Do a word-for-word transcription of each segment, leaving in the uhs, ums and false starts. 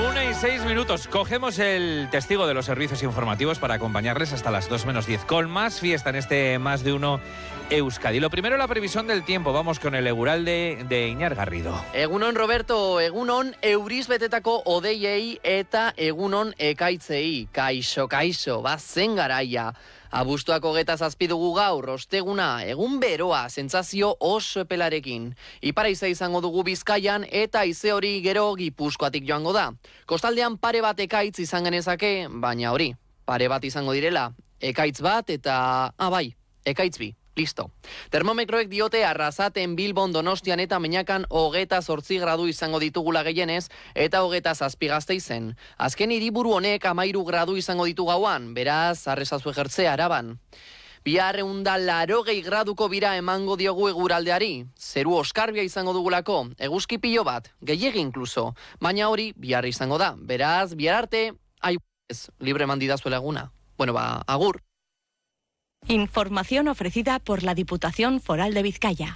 una y seis minutos. Cogemos el testigo de los servicios informativos para acompañarles hasta las dos menos diez. Con más fiesta en este Más de Uno Euskadi. Lo primero, la previsión del tiempo. Vamos con el Eguralde de Iñar Garrido. Egunon, Roberto. Egunon, euriz betetako odeiei eta egunon ekaitzei. Kaixo, kaixo, bazen garaia. Abuztuak hogeta zazpi dugu gaur, osteguna, egun beroa, sentsazio oso epelarekin. Iparaiza izango dugu Bizkaian eta haize hori gero Gipuzkoatik joango da. Kostaldean pare bat ekaitz izan genezake, baina hori, pare bat izango direla. Ekaitz bat eta, ah bai, ekaitz bi. Listo. Termometroek diote Arrasaten, Bilbon, Donostian eta Meñakan hogeta zortzi gradu izango ditugula gehienez eta hogeta zazpi Gasteizen. Azken hiriburu honek amairu gradu izango ditu gauan, beraz, arrezazu ejertze Araban. Bihar eunda larogei graduko bira emango diogu eguraldeari. Zeru oskarbia izango dugulako, eguzki pilo bat, gehiegi inkluso. Baina hori, bihar izango da. Beraz, bihar arte, ai, ez, libre mandidazuela eguna. Bueno, ba, agur. Información ofrecida por la Diputación Foral de Vizcaya.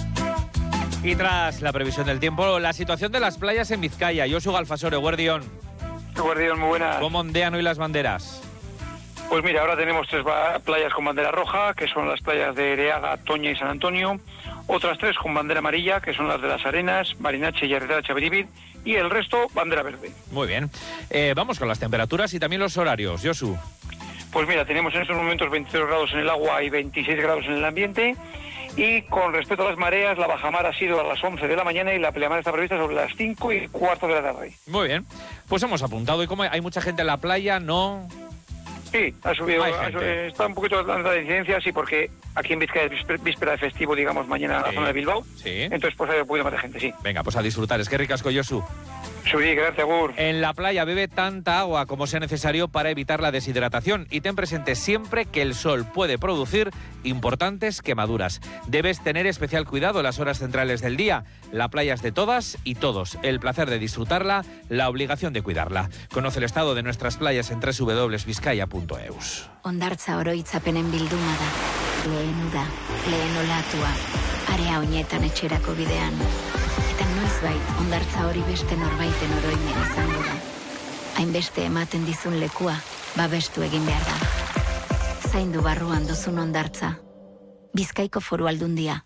Y tras la previsión del tiempo, la situación de las playas en Vizcaya. Josu Galfasore, Guardión. Guardión, muy buenas. ¿Cómo ondean hoy las banderas? Pues mira, ahora tenemos tres playas con bandera roja, que son las playas de Ereaga, Toña y San Antonio. Otras tres con bandera amarilla, que son las de Las Arenas, Marinache y Arretara Chaberibid. Y el resto, bandera verde. Muy bien. Eh, vamos con las temperaturas y también los horarios. Josu. Pues mira, tenemos en estos momentos veintidós grados en el agua y veintiséis grados en el ambiente. Y con respecto a las mareas, la bajamar ha sido a las once de la mañana y la pleamar está prevista sobre las cinco y cuarto de la tarde. Muy bien. Pues hemos apuntado. ¿Y cómo hay mucha gente en la playa? ¿No? Sí, ha subido. Ha subido está un poquito la incidencia, sí, porque aquí en Vizcaya es víspera de festivo, digamos, mañana en sí. La zona de Bilbao. Sí. Entonces, pues hay un poquito más de gente, sí. Venga, pues a disfrutar. Es que ricasco, Josu. Sí, gracias, Agur. En la playa bebe tanta agua como sea necesario para evitar la deshidratación y ten presente siempre que el sol puede producir importantes quemaduras. Debes tener especial cuidado en las horas centrales del día. La playa es de todas y todos. El placer de disfrutarla, la obligación de cuidarla. Conoce el estado de nuestras playas en doble u doble u doble u punto bizkaia punto eus. Hondartza oroitzapenen bilduma da. Lehen uda, lehen olatua, area oinetan etxerako bidean. Eta noizbait, hondartza hori beste norbaiten oroimen izango da. Hainbeste ematen dizun lekua, babestu egin behar da. Zaindu barruan duzun hondartza. Bizkaiko Foru Aldundia.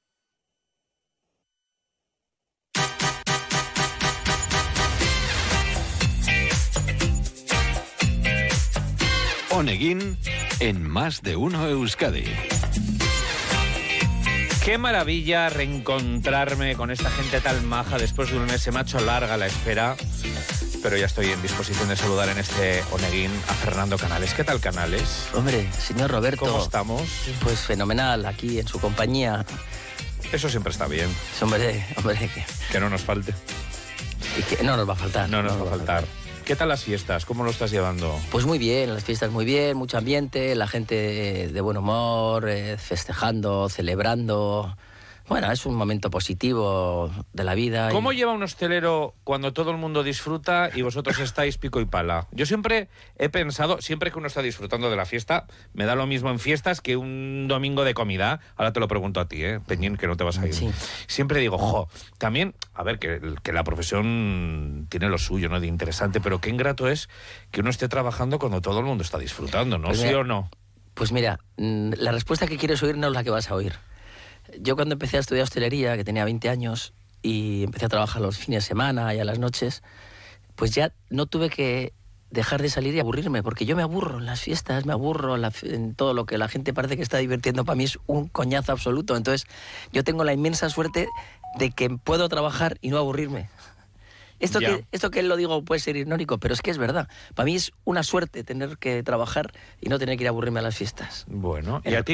Oneguin en Más de Uno Euskadi. Qué maravilla reencontrarme con esta gente tan maja. Después de un mes se me ha hecho larga la espera, pero ya estoy en disposición de saludar en este Oneguin a Fernando Canales. ¿Qué tal, Canales? Hombre, señor Roberto. ¿Cómo estamos? Pues fenomenal, aquí en su compañía. Eso siempre está bien. Hombre, hombre. Que, que no nos falte. Y que no nos va a faltar. No nos no va a faltar. faltar. ¿Qué tal las fiestas? ¿Cómo lo estás llevando? Pues muy bien, las fiestas muy bien, mucho ambiente, la gente de buen humor, eh, festejando, celebrando. Bueno, es un momento positivo de la vida. ¿Cómo y... lleva un hostelero cuando todo el mundo disfruta y vosotros estáis pico y pala? Yo siempre he pensado, siempre que uno está disfrutando de la fiesta, me da lo mismo en fiestas que un domingo de comida. Ahora te lo pregunto a ti, ¿eh? Peñín, que no te vas a ir. Sí. Siempre digo, jo, también, a ver, que, que la profesión tiene lo suyo, ¿no? De interesante, pero qué ingrato es que uno esté trabajando cuando todo el mundo está disfrutando, ¿no? Pues ¿Sí mira, o no? Pues mira, la respuesta que quieres oír no es la que vas a oír. Yo cuando empecé a estudiar hostelería, que tenía veinte años, y empecé a trabajar los fines de semana y a las noches, pues ya no tuve que dejar de salir y aburrirme, porque yo me aburro en las fiestas, me aburro en, la, en todo lo que la gente parece que está divirtiendo, para mí es un coñazo absoluto. Entonces yo tengo la inmensa suerte de que puedo trabajar y no aburrirme. Esto que, esto que lo digo puede ser irónico, pero es que es verdad. Para mí es una suerte tener que trabajar y no tener que ir a aburrirme a las fiestas. Bueno, ¿y a ti